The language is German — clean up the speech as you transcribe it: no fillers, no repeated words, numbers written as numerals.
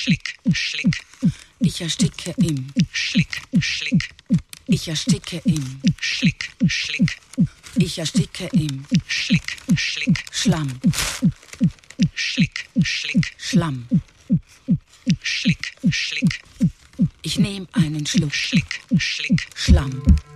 Schlick, Schlick. Ich ersticke im Schlick, Schlick. Ich ersticke im Schlick, Schlick. Ich ersticke im Schlick, Schlick. Schlamm, Schlick, Schlick. Schlamm. Schlick, Schlick. Ich nehm einen Schluck Schlick, Schlick. Schlamm.